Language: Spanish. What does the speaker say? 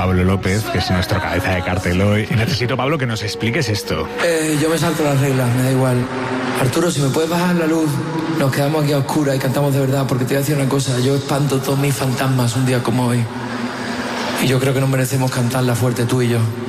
Pablo López, que es nuestro cabeza de cartel hoy. Y necesito, Pablo, que nos expliques esto. Yo me salto las reglas, me da igual. Arturo, si me puedes bajar la luz, nos quedamos aquí a oscuras y cantamos de verdad, porque te voy a decir una cosa, yo espanto todos mis fantasmas un día como hoy. Y yo creo que nos merecemos cantarla fuerte tú y yo.